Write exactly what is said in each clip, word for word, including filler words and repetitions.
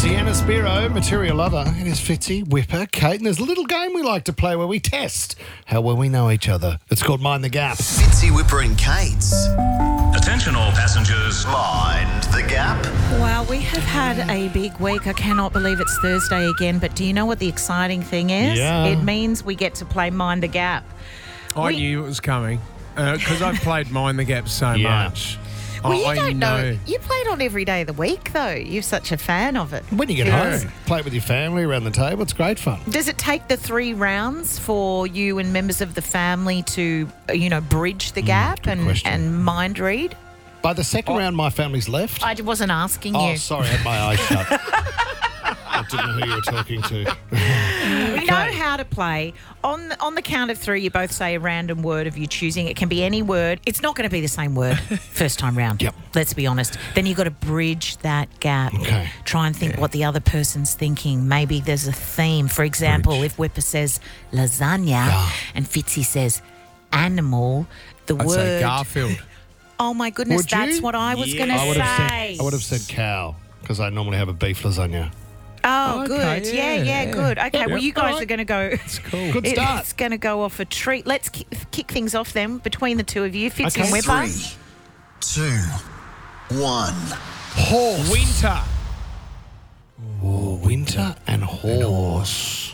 Sienna Spiro, Material Lover. It is Fitzy, Whipper, Kate, and there's a little game we like to play where we test how well we know each other. It's called Mind the Gap. Fitzy, Whipper and Kate's Attention all passengers. Mind the Gap. Well, we have had a big week. I cannot believe it's Thursday again, but do you know what the exciting thing is? Yeah. It means we get to play Mind the Gap. I We- knew it was coming because I've played Mind the Gap so Yeah. much. Well, I, you I don't know. You play it on every day of the week, though. You're such a fan of it. When you get Yeah. home, play it with your family around the table. It's great fun. Does it take the three rounds for you and members of the family to, you know, bridge the gap and, question. and mind read? By the second round, my family's left. I wasn't asking oh, you. sorry, I had my eyes shut. I didn't know who you were talking to. We know how to play. On the, on the count of three, you both say a random word of you choosing. It can be any word. It's not going to be the same word first time round. Yep. Let's be honest. Then you've got to bridge that gap. Okay. Try and think what the other person's thinking. Maybe there's a theme. For example, if Whipper says lasagna Yeah. and Fitzy says animal, the I'd word... say Garfield. Oh, my goodness, Would you? that's what I was Yeah. going to I would have say. said, I would have said cow because I normally have a beef lasagna. Oh, Okay, good. Yeah, yeah, yeah, good. Okay, well, Yep. you guys Alright. are going to go... It's cool. Good It- start. It's going to go off a treat. Let's ki- kick things off then between the two of you. Fitzy Okay. and Whipper. Three, two, one. Horse. Winter. Oh, winter and horse.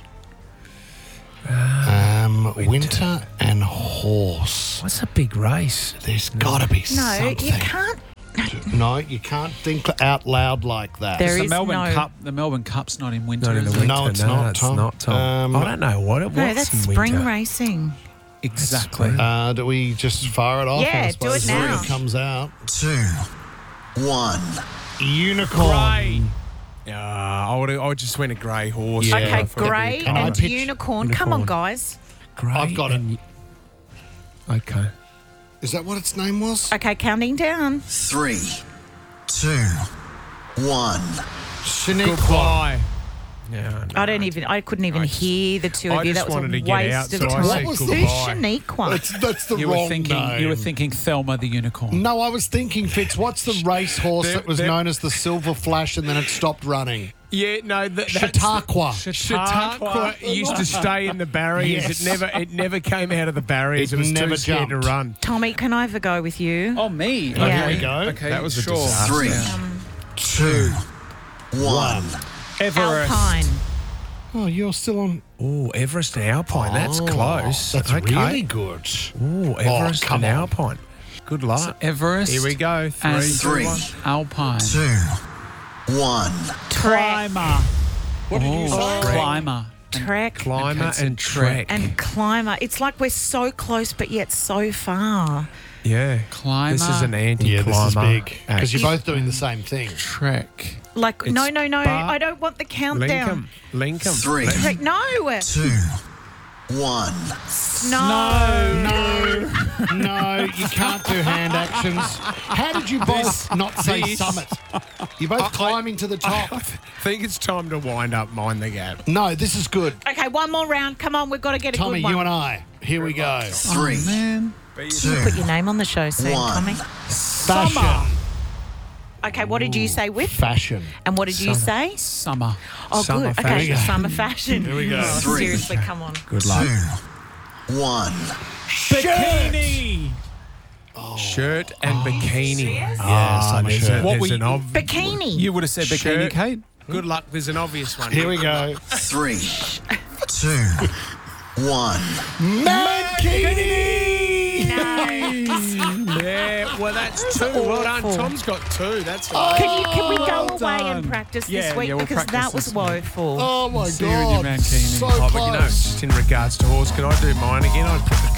Um, winter and horse. What's a big race? There's got to be No, something. you can't. No, you can't think out loud like that. There the is Melbourne no- Cup. The Melbourne Cup's not in winter. Not in the is winter. it? No, it's not, It's Tom. not, Tom. Um, I don't know what it was. No, that's in spring winter. racing. Exactly. Uh, do we just fire it off? Yeah, I do suppose it now. When it comes out. Two, one. Unicorn. Grey. Yeah, I would. I just went a grey horse. Yeah. Okay, I thought it'd be grey a colour. I and pitch unicorn. Come on, guys. Grey I've got it. and- Okay. Is that what its name was? Okay, counting down. Three, two, one. Shaniqua. Goodbye. Yeah. no. I don't even. I couldn't even I just- hear the two I of you. just That was wanted a to get waste out, of so I time. said Who's goodbye. Shaniqua? That's, that's the You wrong were thinking. name. You were thinking Thelma the unicorn. No, I was thinking, Fitz, what's the racehorse They're- that was they're- known as the Silver Flash and then it stopped running? Yeah, no. That, Chautauqua. Chautauqua used to stay in the barriers. Yes. It never. It never came out of the barriers. It It, was never too scared jumped. to run. Tommy, can I have a go with you? Oh, me. Yeah. Okay. Here we go. Okay. That was a sure. disaster. Three, Um, two, one. Everest. Alpine. Oh, you're still on. Oh, Everest and Alpine. That's Oh, close. That's okay. really good. Oh, Everest come and on. Alpine. Good luck. Everest. Here we go. Three, and two, Three. one. Alpine. Two, one. Trek. Climber. What did you Oh, say? climber. Trek. Climber Okay, so and trek. trek. And climber. It's like we're so close, but yet so far. Yeah. Climber. This is an anti-climber. Yeah, this is big. act. Because you're both doing the same thing. Trek. Like, It's no, no, no. bar- I don't want the countdown. Lincoln. Lincoln. Three. Let- Trek. No. Two, one. No. No, no, you can't do hand actions. How did you both not say this- summit? You're both climbing to the top. I think it's time to wind up Mind the Gap. No, this is good. Okay, one more round. Come on, we've got to get a Tommy, good one. you and I. Here we go. Three, Man. two, Put your name on the show soon, One. Tommy. Fashion. Okay, what did you say, Whip? Fashion. And what did you say? Summer. Oh, Summer good. fashion. Okay, summer fashion. Here we go. Oh, Three. seriously, come on. Good luck. two, one. Bikini. Shirt and bikini. Yeah, Ah, summer there's, shirt. a, What there's were an you- ob- Bikini. You would have said bikini, Shirt. Kate. Good luck. There's an obvious one. Here we go. Three, two, one. Mankini! Yeah, well, that's two. Well done. awful. Tom's got two. That's all. Can, you, can we go Well away and done. practice Yeah, this week? yeah, we'll because practice that was this week. woeful. Oh my See you with your God. mankini. So Oh, close. but you know, just in regards to horse, can I do mine again? I'd put the